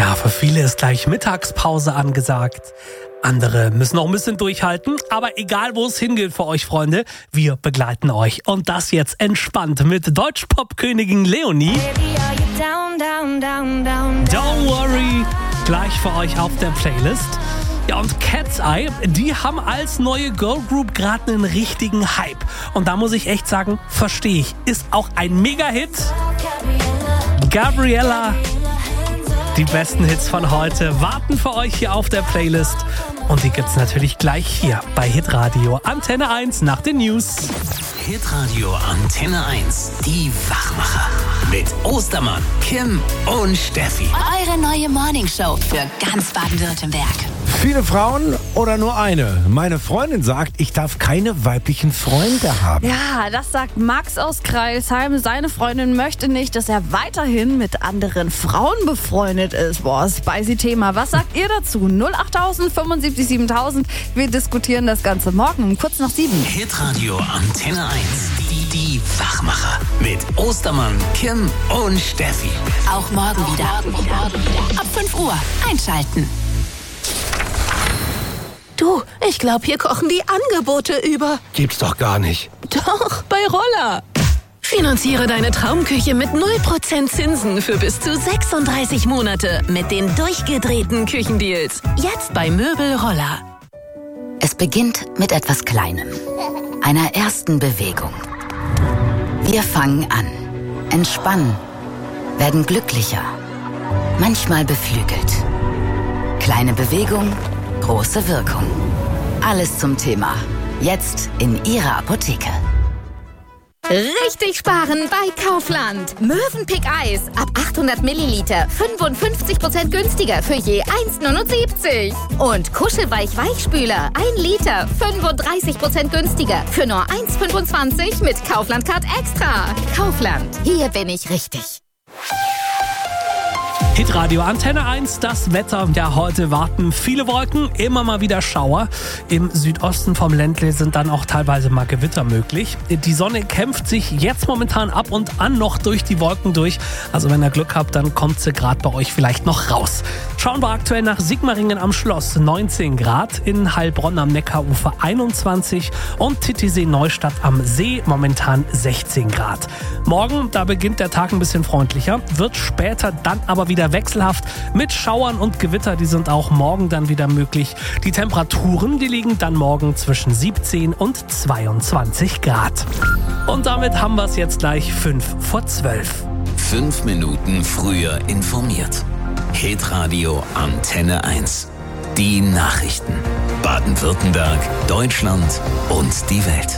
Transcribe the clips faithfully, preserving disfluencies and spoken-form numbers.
Ja, für viele ist gleich Mittagspause angesagt. Andere müssen noch ein bisschen durchhalten, aber egal wo es hingeht für euch, Freunde, wir begleiten euch. Und das jetzt entspannt mit Deutschpop-Königin Leonie. Don't worry, gleich für euch auf der Playlist. Ja, und Cat's Eye, die haben als neue Girlgroup gerade einen richtigen Hype. Und da muss ich echt sagen, verstehe ich, ist auch ein Mega-Hit. Gabriella, die besten Hits von heute warten für euch hier auf der Playlist. Und die gibt's natürlich gleich hier bei Hitradio Antenne eins nach den News. Hitradio Antenne eins, die Wachmacher. Mit Ostermann, Kim und Steffi. Eure neue Morningshow für ganz Baden-Württemberg. Viele Frauen oder nur eine? Meine Freundin sagt, ich darf keine weiblichen Freunde haben. Ja, das sagt Max aus Kreilsheim. Seine Freundin möchte nicht, dass er weiterhin mit anderen Frauen befreundet ist. Boah, spicy Thema. Was sagt ihr dazu? null acht tausend fünfundsiebzig siebentausend. Wir diskutieren das Ganze morgen um kurz nach sieben. Hitradio Antenne eins, die, die Wachmacher. Mit Ostermann, Kim und Steffi. Auch morgen wieder. Morgen wieder. Ab fünf Uhr einschalten. Du, ich glaube, hier kochen die Angebote über. Gibt's doch gar nicht. Doch, bei Roller. Finanziere deine Traumküche mit null Prozent Zinsen für bis zu sechsunddreißig Monate mit den durchgedrehten Küchendeals. Jetzt bei Möbel Roller. Es beginnt mit etwas Kleinem. Einer ersten Bewegung. Wir fangen an, entspannen, werden glücklicher, manchmal beflügelt. Kleine Bewegung, große Wirkung. Alles zum Thema. Jetzt in Ihrer Apotheke. Richtig sparen bei Kaufland. Mövenpick Eis ab achthundert Milliliter fünfundfünfzig Prozent günstiger für je eins Komma neunundsiebzig. Und Kuschelweich Weichspüler ein Liter fünfunddreißig Prozent günstiger für nur eins Komma fünfundzwanzig mit Kaufland Card Extra. Kaufland, hier bin ich richtig. Hitradio Antenne eins, das Wetter. Ja, heute warten viele Wolken, immer mal wieder Schauer. Im Südosten vom Ländle sind dann auch teilweise mal Gewitter möglich. Die Sonne kämpft sich jetzt momentan ab und an noch durch die Wolken durch. Also wenn ihr Glück habt, dann kommt sie gerade bei euch vielleicht noch raus. Schauen wir aktuell nach Sigmaringen am Schloss, neunzehn Grad. In Heilbronn am Neckarufer einundzwanzig und Titisee-Neustadt am See momentan sechzehn Grad. Morgen, da beginnt der Tag ein bisschen freundlicher, wird später dann aber wieder wechselhaft mit Schauern und Gewitter, die sind auch morgen dann wieder möglich. Die Temperaturen, die liegen dann morgen zwischen siebzehn und zweiundzwanzig Grad. Und damit haben wir es jetzt gleich fünf vor zwölf. Fünf Minuten früher informiert. Hitradio Antenne eins. Die Nachrichten. Baden-Württemberg, Deutschland und die Welt.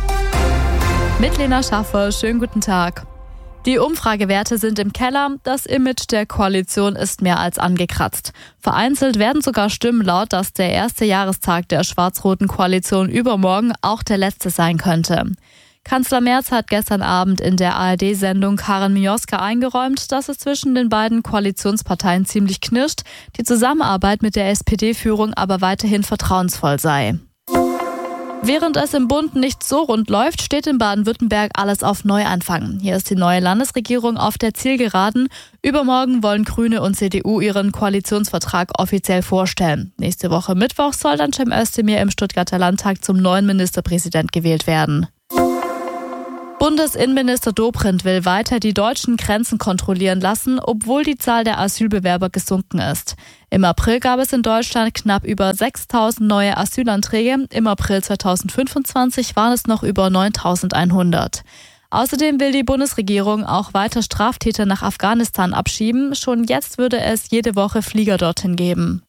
Mit Lena Schaffer, schönen guten Tag. Die Umfragewerte sind im Keller, das Image der Koalition ist mehr als angekratzt. Vereinzelt werden sogar Stimmen laut, dass der erste Jahrestag der schwarz-roten Koalition übermorgen auch der letzte sein könnte. Kanzler Merz hat gestern Abend in der A R D-Sendung Karin Mioska eingeräumt, dass es zwischen den beiden Koalitionsparteien ziemlich knirscht, die Zusammenarbeit mit der S P D-Führung aber weiterhin vertrauensvoll sei. Während es im Bund nicht so rund läuft, steht in Baden-Württemberg alles auf Neuanfang. Hier ist die neue Landesregierung auf der Zielgeraden. Übermorgen wollen Grüne und C D U ihren Koalitionsvertrag offiziell vorstellen. Nächste Woche Mittwoch soll dann Cem Özdemir im Stuttgarter Landtag zum neuen Ministerpräsident gewählt werden. Bundesinnenminister Dobrindt will weiter die deutschen Grenzen kontrollieren lassen, obwohl die Zahl der Asylbewerber gesunken ist. Im April gab es in Deutschland knapp über sechstausend neue Asylanträge. Im April zweitausendfünfundzwanzig waren es noch über neuntausendeinhundert. Außerdem will die Bundesregierung auch weiter Straftäter nach Afghanistan abschieben. Schon jetzt würde es jede Woche Flieger dorthin geben.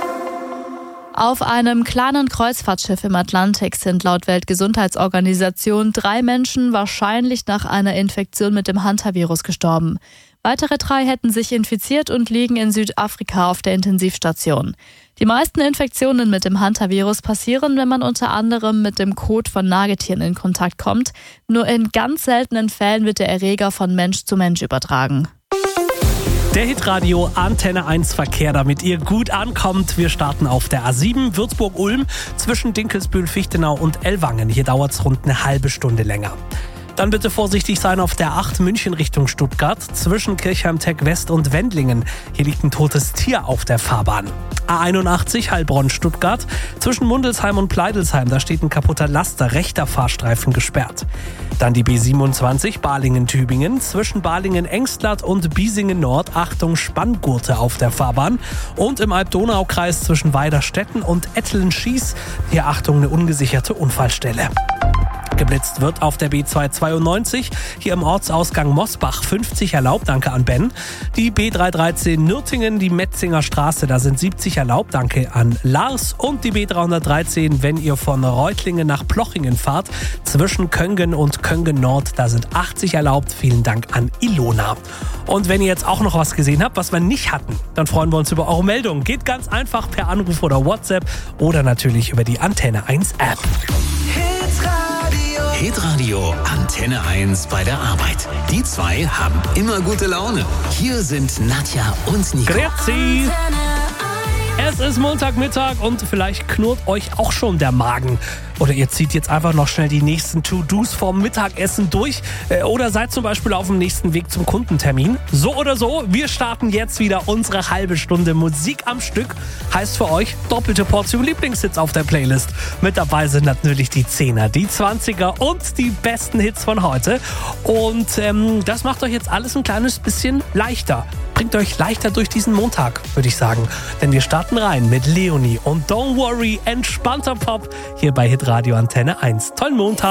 Auf einem kleinen Kreuzfahrtschiff im Atlantik sind laut Weltgesundheitsorganisation drei Menschen wahrscheinlich nach einer Infektion mit dem Hantavirus gestorben. Weitere drei hätten sich infiziert und liegen in Südafrika auf der Intensivstation. Die meisten Infektionen mit dem Hantavirus passieren, wenn man unter anderem mit dem Kot von Nagetieren in Kontakt kommt. Nur in ganz seltenen Fällen wird der Erreger von Mensch zu Mensch übertragen. Der Hitradio Antenne eins Verkehr, damit ihr gut ankommt. Wir starten auf der A sieben Würzburg-Ulm zwischen Dinkelsbühl, Fichtenau und Ellwangen. Hier dauert es rund eine halbe Stunde länger. Dann bitte vorsichtig sein auf der acht München Richtung Stuttgart zwischen Kirchheim-Tech West und Wendlingen. Hier liegt ein totes Tier auf der Fahrbahn. A einundachtzig Heilbronn-Stuttgart zwischen Mundelsheim und Pleidelsheim. Da steht ein kaputter Laster, rechter Fahrstreifen gesperrt. Dann die B siebenundzwanzig Balingen-Tübingen zwischen Balingen-Engstlatt und Biesingen-Nord. Achtung, Spanngurte auf der Fahrbahn. Und im Alb-Donau-Kreis zwischen Weiderstetten und Etteln-Schieß. Hier Achtung, eine ungesicherte Unfallstelle. Geblitzt wird auf der B zweihundertzweiundneunzig, hier im Ortsausgang Mosbach, fünfzig erlaubt, danke an Ben. Die B dreihundertdreizehn Nürtingen, die Metzinger Straße, da sind siebzig erlaubt, danke an Lars. Und die B dreihundertdreizehn, wenn ihr von Reutlingen nach Plochingen fahrt, zwischen Köngen und Köngen Nord, da sind achtzig erlaubt, vielen Dank an Ilona. Und wenn ihr jetzt auch noch was gesehen habt, was wir nicht hatten, dann freuen wir uns über eure Meldung. Geht ganz einfach per Anruf oder WhatsApp oder natürlich über die Antenne eins App. Hitradio Antenne eins bei der Arbeit. Die zwei haben immer gute Laune. Hier sind Nadja und Nico. Grüezi! Es ist Montagmittag und vielleicht knurrt euch auch schon der Magen. Oder ihr zieht jetzt einfach noch schnell die nächsten To-Dos vorm Mittagessen durch. Oder seid zum Beispiel auf dem nächsten Weg zum Kundentermin. So oder so, wir starten jetzt wieder unsere halbe Stunde Musik am Stück. Heißt für euch doppelte Portion Lieblingshits auf der Playlist. Mit dabei sind natürlich die Zehner, die Zwanziger und die besten Hits von heute. Und ähm, das macht euch jetzt alles ein kleines bisschen leichter. Bringt euch leichter durch diesen Montag, würde ich sagen. Denn wir starten rein mit Leonie und Don't Worry, entspannter Pop hier bei Hitradio Antenne eins. Tollen Montag.